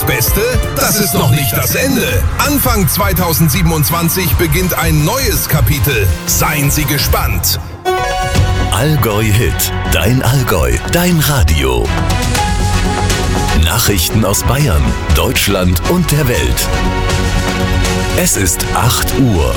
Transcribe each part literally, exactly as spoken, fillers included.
das Beste? Das ist noch nicht das Ende. Anfang zweitausendsiebenundzwanzig beginnt ein neues Kapitel. Seien Sie gespannt. Allgäu Hit. Dein Allgäu. Dein Radio. Nachrichten aus Bayern, Deutschland und der Welt. Es ist acht Uhr.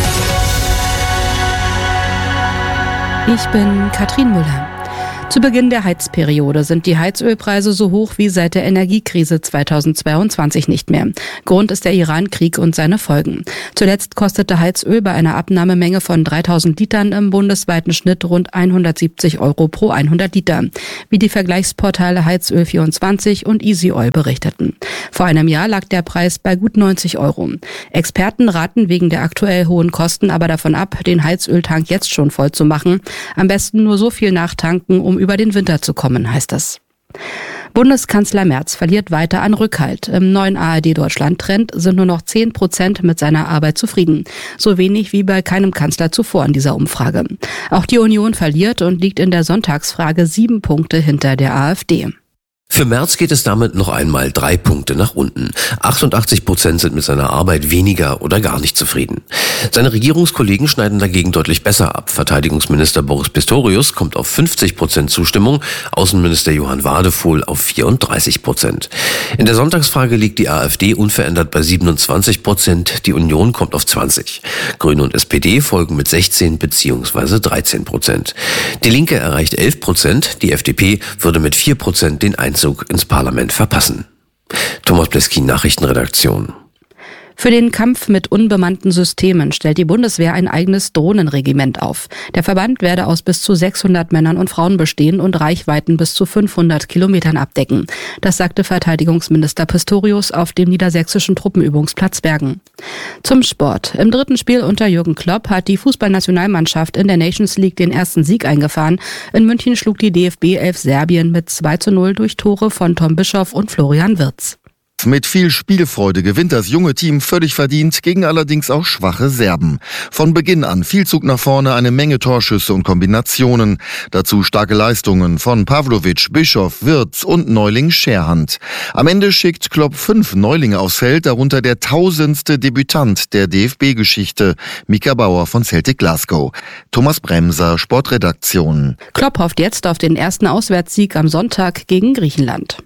Ich bin Katrin Müller. Zu Beginn der Heizperiode sind die Heizölpreise so hoch wie seit der Energiekrise zweitausendzweiundzwanzig nicht mehr. Grund ist der Iran-Krieg und seine Folgen. Zuletzt kostete Heizöl bei einer Abnahmemenge von dreitausend Litern im bundesweiten Schnitt rund hundertsiebzig Euro pro hundert Liter, wie die Vergleichsportale Heizöl vierundzwanzig und Easy Oil berichteten. Vor einem Jahr lag der Preis bei gut neunzig Euro. Experten raten wegen der aktuell hohen Kosten aber davon ab, den Heizöltank jetzt schon voll zu machen. Am besten nur so viel nachtanken, um über den Winter zu kommen, heißt es. Bundeskanzler Merz verliert weiter an Rückhalt. Im neuen A R D-Deutschland-Trend sind nur noch zehn Prozent mit seiner Arbeit zufrieden. So wenig wie bei keinem Kanzler zuvor in dieser Umfrage. Auch die Union verliert und liegt in der Sonntagsfrage sieben Punkte hinter der AfD. Für Merz geht es damit noch einmal drei Punkte nach unten. achtundachtzig Prozent sind mit seiner Arbeit weniger oder gar nicht zufrieden. Seine Regierungskollegen schneiden dagegen deutlich besser ab. Verteidigungsminister Boris Pistorius kommt auf fünfzig Prozent Zustimmung, Außenminister Johann Wadefuhl auf vierunddreißig Prozent. In der Sonntagsfrage liegt die AfD unverändert bei siebenundzwanzig Prozent, die Union kommt auf zwanzig. Grüne und S P D folgen mit sechzehn bzw. dreizehn Prozent. Die Linke erreicht elf Prozent, die F D P würde mit vier Prozent den Einzug ins Parlament verpassen. Thomas Bleskin, Nachrichtenredaktion. Für den Kampf mit unbemannten Systemen stellt die Bundeswehr ein eigenes Drohnenregiment auf. Der Verband werde aus bis zu sechshundert Männern und Frauen bestehen und Reichweiten bis zu fünfhundert Kilometern abdecken. Das sagte Verteidigungsminister Pistorius auf dem niedersächsischen Truppenübungsplatz Bergen. Zum Sport. Im dritten Spiel unter Jürgen Klopp hat die Fußballnationalmannschaft in der Nations League den ersten Sieg eingefahren. In München schlug die D F B elf Serbien mit zwei zu null durch Tore von Tom Bischoff und Florian Wirtz. Mit viel Spielfreude gewinnt das junge Team völlig verdient gegen allerdings auch schwache Serben. Von Beginn an viel Zug nach vorne, eine Menge Torschüsse und Kombinationen. Dazu starke Leistungen von Pavlovic, Bischoff, Wirtz und Neuling Scherhand. Am Ende schickt Klopp fünf Neulinge aufs Feld, darunter der tausendste Debütant der D F B-Geschichte, Mika Bauer von Celtic Glasgow. Thomas Bremser, Sportredaktion. Klopp hofft jetzt auf den ersten Auswärtssieg am Sonntag gegen Griechenland.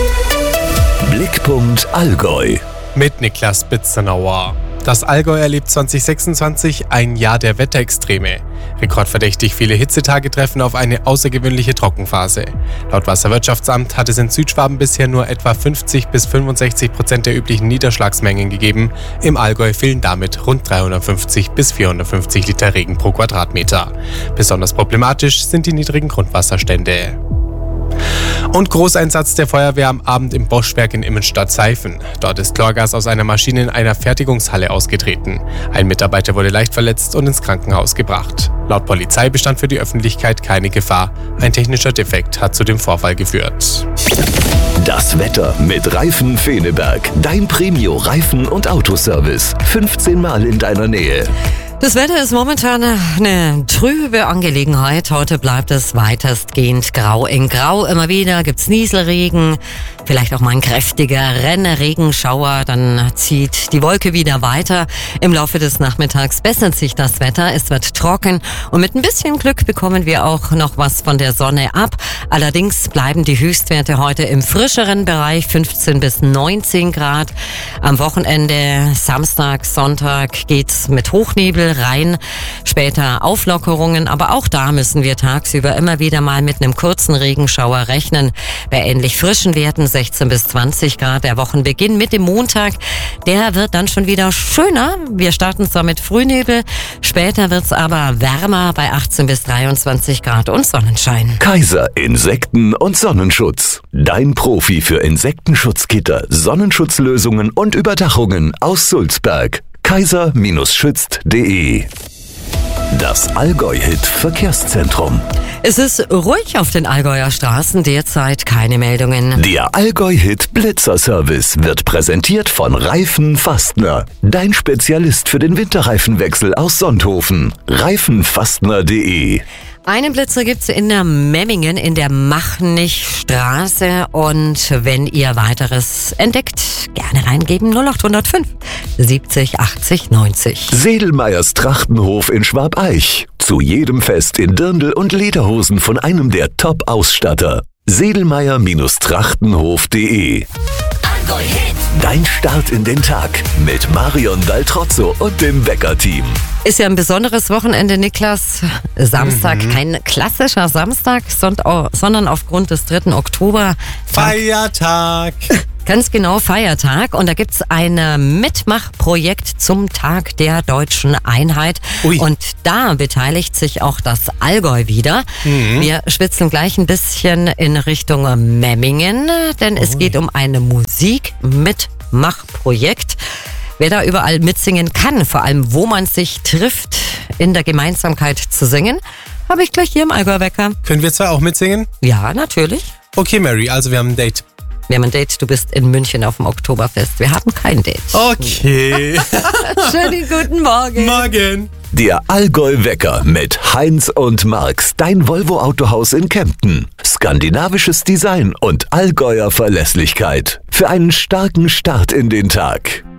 Blickpunkt Allgäu. Mit Niklas Bitzenauer. Das Allgäu erlebt zwanzig sechsundzwanzig ein Jahr der Wetterextreme. Rekordverdächtig viele Hitzetage treffen auf eine außergewöhnliche Trockenphase. Laut Wasserwirtschaftsamt hat es in Südschwaben bisher nur etwa fünfzig bis fünfundsechzig Prozent der üblichen Niederschlagsmengen gegeben. Im Allgäu fehlen damit rund dreihundertfünfzig bis vierhundertfünfzig Liter Regen pro Quadratmeter. Besonders problematisch sind die niedrigen Grundwasserstände. Und Großeinsatz der Feuerwehr am Abend im Boschwerk in Immenstadt-Seifen. Dort ist Chlorgas aus einer Maschine in einer Fertigungshalle ausgetreten. Ein Mitarbeiter wurde leicht verletzt und ins Krankenhaus gebracht. Laut Polizei bestand für die Öffentlichkeit keine Gefahr. Ein technischer Defekt hat zu dem Vorfall geführt. Das Wetter mit Reifen Feneberg. Dein Premio-Reifen- und Autoservice. fünfzehn Mal in deiner Nähe. Das Wetter ist momentan eine trübe Angelegenheit. Heute bleibt es weitestgehend grau in grau. Immer wieder gibt's Nieselregen, vielleicht auch mal ein kräftiger Rennregenschauer. Dann zieht die Wolke wieder weiter. Im Laufe des Nachmittags bessert sich das Wetter. Es wird trocken und mit ein bisschen Glück bekommen wir auch noch was von der Sonne ab. Allerdings bleiben die Höchstwerte heute im frischeren Bereich, fünfzehn bis neunzehn Grad. Am Wochenende, Samstag, Sonntag geht's mit Hochnebel rein, später Auflockerungen, aber auch da müssen wir tagsüber immer wieder mal mit einem kurzen Regenschauer rechnen. Bei ähnlich frischen Werten sechzehn bis zwanzig Grad. Der Wochenbeginn mit dem Montag, der wird dann schon wieder schöner. Wir starten zwar mit Frühnebel, später wird's aber wärmer bei achtzehn bis dreiundzwanzig Grad und Sonnenschein. Kaiser Insekten- und Sonnenschutz. Dein Profi für Insektenschutzgitter, Sonnenschutzlösungen und Überdachungen aus Sulzberg. kaiser schützt punkt de. Das Allgäu-Hit-Verkehrszentrum. Es ist ruhig auf den Allgäuer Straßen, derzeit keine Meldungen. Der Allgäu-Hit-Blitzer-Service wird präsentiert von Reifen Fastner. Dein Spezialist für den Winterreifenwechsel aus Sonthofen. reifenfastner punkt de. Einen Blitzer gibt's in der Memmingen in der Machnichstraße. Und wenn ihr weiteres entdeckt, gerne reingeben null acht null fünf siebzig achtzig neunzig. Sedelmeyers Trachtenhof in Schwabeich. Zu jedem Fest in Dirndl und Lederhosen von einem der Top-Ausstatter. sedelmeyer Trachtenhof punkt de. Dein Start in den Tag mit Marion Daltrozzo und dem Wecker-Team. Ist ja ein besonderes Wochenende, Niklas. Samstag, mhm. kein klassischer Samstag, sondern aufgrund des dritten Oktober. Feiertag. Ganz genau, Feiertag. Und da gibt's ein Mitmachprojekt zum Tag der deutschen Einheit. Ui. Und da beteiligt sich auch das Allgäu wieder. Mhm. Wir schwitzen gleich ein bisschen in Richtung Memmingen, denn oh. es geht um ein Musikmitmachprojekt. Wer da überall mitsingen kann, vor allem wo man sich trifft, in der Gemeinsamkeit zu singen, habe ich gleich hier im Allgäu-Wecker. Können wir zwei auch mitsingen? Ja, natürlich. Okay, Mary, also wir haben ein Date. Wir haben ein Date, du bist in München auf dem Oktoberfest. Wir haben kein Date. Okay. Schönen guten Morgen. Morgen. Der Allgäu-Wecker mit Heinz und Marx, dein Volvo-Autohaus in Kempten. Skandinavisches Design und Allgäuer Verlässlichkeit. Für einen starken Start in den Tag.